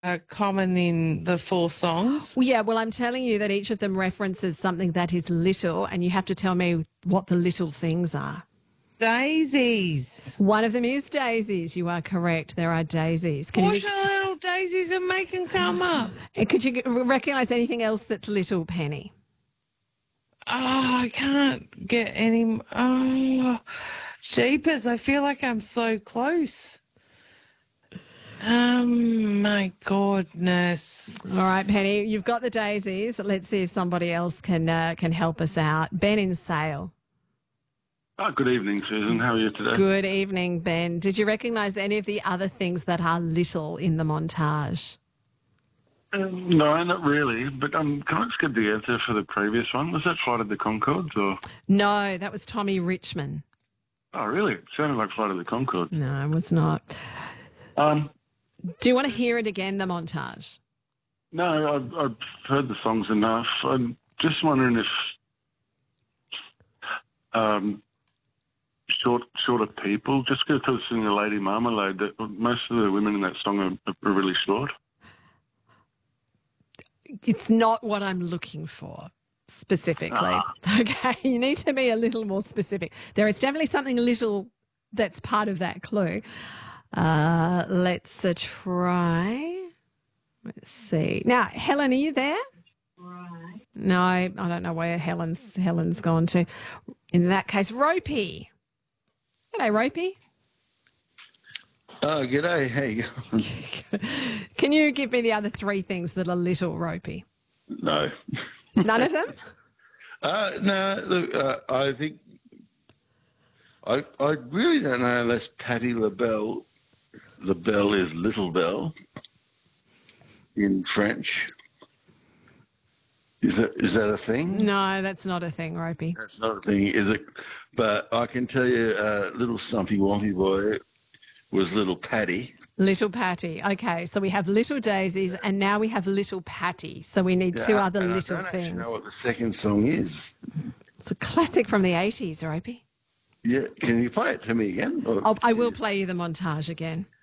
common in the four songs? Well, yeah, well, I'm telling you that each of them references something that is little, and you have to tell me what the little things are. Daisies. One of them is daisies. You are correct. There are daisies. Push the little daisies and make them come up. And could you recognise anything else that's little, Penny? Oh, I can't get any. Oh, jeepers. I feel like I'm so close. My goodness. All right, Penny, you've got the daisies. Let's see if somebody else can help us out. Ben in Sale. Oh, good evening, Susan. How are you today? Good evening, Ben. Did you recognise any of the other things that are little in the montage? No, not really. But can I just get the answer for the previous one? Was that Flight of the Conchords or? No, that was Tommy Richmond. Oh, really? It sounded like Flight of the Conchords. No, it was not. Do you want to hear it again, the montage? No, I've heard the songs enough. I'm just wondering if shorter people, just because I was singing the Lady Marmalade, that most of the women in that song are really short. It's not what I'm looking for specifically. Okay, you need to be a little more specific. There is definitely something little that's part of that clue. Let's try. Let's see. Now, Helen, are you there? Right. No, I don't know where Helen's gone to. In that case, Ropey. G'day, Ropey. Oh, g'day. How you going? Can you give me the other three things that are little, Ropey? No. None of them? No, look, I think I really don't know unless Patti LaBelle, the bell is Little Bell in French. Is that a thing? No, that's not a thing, Ropey. That's not a thing, is it? But I can tell you, little Stumpy Wompy Boy was Little Patty. Little Patty. Okay, so we have Little Daisies and now we have Little Patty. So we need two other little I don't things. actually know what the second song is. It's a classic from the 80s, Ropey. Yeah, can you play it to me again? Or, I will play you the montage again.